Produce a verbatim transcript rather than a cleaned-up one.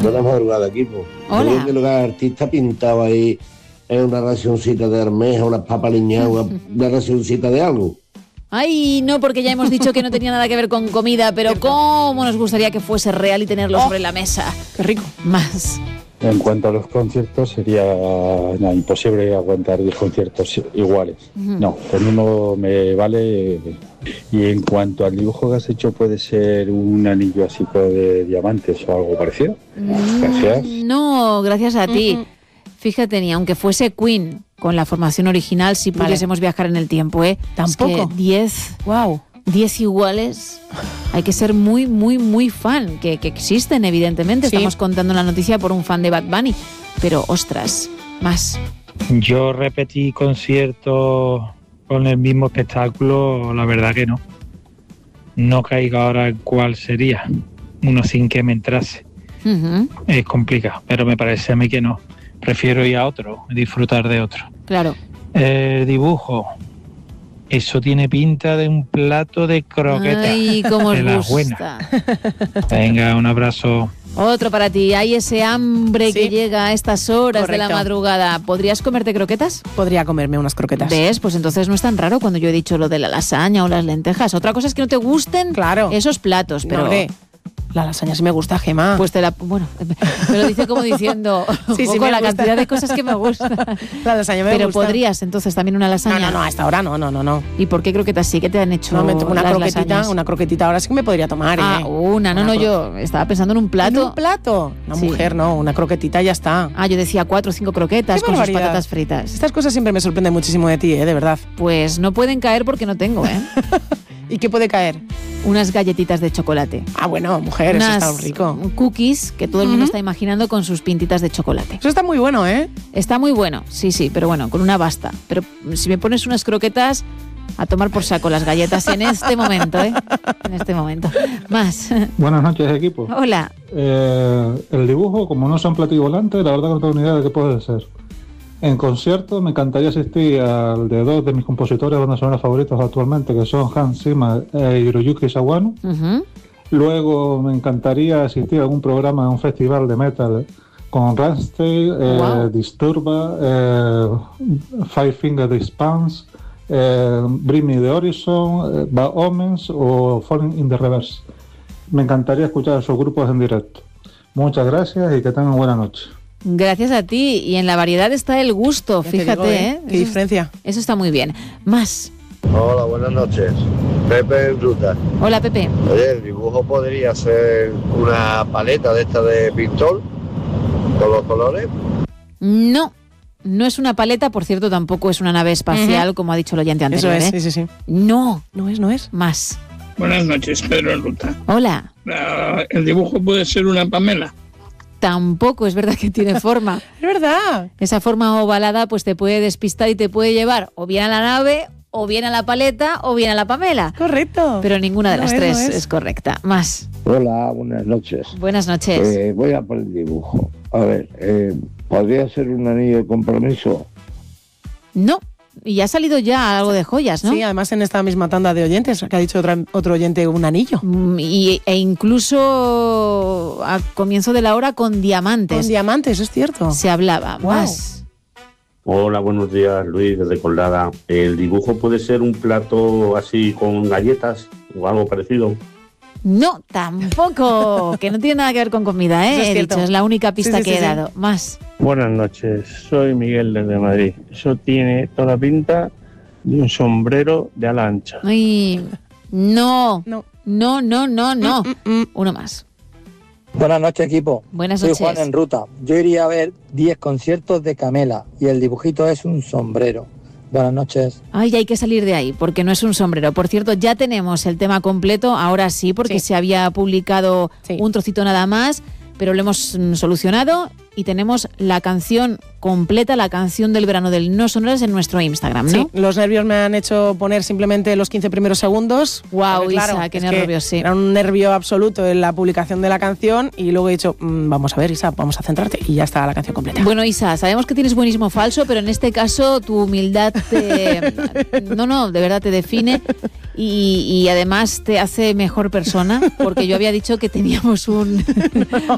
Buenas madrugadas, equipo. Hola. Yo creo que el artista pintaba ahí es una racioncita de armeja, una papa liñada, una, una racioncita de algo. Ay, no, porque ya hemos dicho que no tenía nada que ver con comida, pero cómo nos gustaría que fuese real y tenerlo Oh, sobre la mesa. ¡Qué rico! Más. En cuanto a los conciertos, sería no, imposible aguantar diez conciertos iguales. Uh-huh. No, con uno me vale. Y en cuanto al dibujo que has hecho, ¿puede ser un anillo así de diamantes o algo parecido? Mm, gracias. No, gracias a ti. Uh-huh. Fíjate, ni aunque fuese Queen, con la formación original, si vale. pudiésemos viajar en el tiempo, ¿eh? Tampoco. Es que diez... ¡Wow! diez iguales, hay que ser muy, muy, muy fan, que, que existen, evidentemente. Sí. Estamos contando la noticia por un fan de Bad Bunny, pero ostras, más. Yo repetí conciertos con el mismo espectáculo, la verdad que no. No caigo ahora en cuál sería, uno sin que me entrase. Uh-huh. Es complicado, pero me parece a mí que no. Prefiero ir a otro, disfrutar de otro. Claro. El dibujo. Eso tiene pinta de un plato de croquetas. Ay, cómo os de las gusta. Buenas. Venga, un abrazo. Otro para ti. Hay ese hambre sí. que llega a estas horas Correcto. de la madrugada. ¿Podrías comerte croquetas? Podría comerme unas croquetas. ¿Ves? Pues entonces no es tan raro cuando yo he dicho lo de la lasaña o las lentejas. Otra cosa es que no te gusten claro. esos platos, pero... No, la lasaña sí me gusta, Gemma. Pues te la... Bueno, me lo dice como diciendo sí, un sí, poco me la gusta. cantidad de cosas que me gustan. La lasaña me Pero gusta. podrías entonces también una lasaña. No, no, no, hasta ahora no, no, no, no. ¿Y por qué croquetas sí? ¿Qué te han hecho? No, me tomo una las croquetita, lasañas? una croquetita ahora sí que me podría tomar, Ah, ¿eh? una, no, una no, cro... yo estaba pensando en un plato. ¿En un plato? Una sí. mujer, no, una croquetita ya está. Ah, yo decía cuatro o cinco croquetas con sus patatas fritas. Estas cosas siempre me sorprenden muchísimo de ti, ¿eh? De verdad. Pues no pueden caer porque no tengo, ¿eh? ¿Y qué puede caer? Unas galletitas de chocolate. Ah, bueno, mujer, Unas eso está rico. Cookies que todo el mundo uh-huh. está imaginando con sus pintitas de chocolate. Eso está muy bueno, ¿eh? Está muy bueno, sí, sí, pero bueno, con una basta. Pero si me pones unas croquetas, a tomar por saco las galletas en este momento, ¿eh? En este momento. Más. Buenas noches, equipo. Hola. Eh, el dibujo, como no son platillo volante, la verdad que no tengo ni idea de qué puede ser. En concierto me encantaría asistir al de dos de mis compositores bandas sonoras favoritos actualmente, que son Hans Zimmer e Hiroyuki Sawano. Uh-huh. Luego me encantaría asistir a algún programa de un festival de metal con Rammstein, eh, wow. Disturba, eh, Five Finger Dispense, eh, Bring Me the Horizon, eh, Bad Omens o Falling in the Reverse. Me encantaría escuchar esos grupos en directo. Muchas gracias y que tengan buena noche. Gracias a ti. Y en la variedad está el gusto, ya fíjate, digo, ¿eh? Qué eso diferencia. Es, eso está muy bien. Más. Hola, buenas noches. Pepe en Ruta. Hola, Pepe. Oye, el dibujo podría ser una paleta de esta de pintor con los colores. No, no es una paleta, por cierto, tampoco es una nave espacial, uh-huh. como ha dicho el oyente anterior. Eso es, ¿eh? sí, sí, sí. No. No es, no es. Más. Buenas noches, Pedro en Ruta. Hola. Uh, el dibujo puede ser una Pamela. Tampoco, es verdad que tiene forma. Es verdad. Esa forma ovalada pues te puede despistar y te puede llevar o bien a la nave, o bien a la paleta, o bien a la Pamela. Correcto. Pero ninguna de no las es, tres no es. es correcta. Más. Hola, buenas noches. Buenas noches. Eh, voy a por el dibujo. A ver, eh, ¿podría ser un anillo de compromiso? No. Y ha salido ya algo de joyas, ¿no? Sí, además en esta misma tanda de oyentes, que ha dicho otra, otro oyente, un anillo. Y, e incluso a comienzo de la hora con diamantes. Con diamantes, es cierto. Se hablaba. Wow. Más. Hola, buenos días, Luis, desde Colada. ¿El dibujo puede ser un plato así con galletas o algo parecido? No, tampoco. Que no tiene nada que ver con comida, ¿eh? Eso es He cierto. dicho, es la única pista Sí, sí, que sí, he sí. dado. Más. Buenas noches, soy Miguel desde Madrid. Eso tiene toda la pinta de un sombrero de ala ancha. Ay, no, No. no, no, no, no. Mm, mm, mm. Uno más. Buenas noches, equipo. Buenas Soy noches. Juan en Ruta. Yo iría a ver diez conciertos de Camela y el dibujito es un sombrero. Buenas noches. Ay, hay que salir de ahí, porque no es un sombrero. Por cierto, ya tenemos el tema completo, ahora sí, porque Sí. se había publicado Sí. un trocito nada más, pero lo hemos mm, solucionado y tenemos la canción completa, la canción del verano del No Sonoras en nuestro Instagram, ¿no? Sí, los nervios me han hecho poner simplemente los quince primeros segundos. Guau, Porque, claro, Isa, qué es que nervios, sí. Era un nervio absoluto en la publicación de la canción y luego he dicho, mmm, vamos a ver, Isa, vamos a centrarte y ya está la canción completa. Bueno, Isa, sabemos que tienes buenismo falso, pero en este caso tu humildad te... no, no, de verdad te define y, y además te hace mejor persona, porque yo había dicho que teníamos un...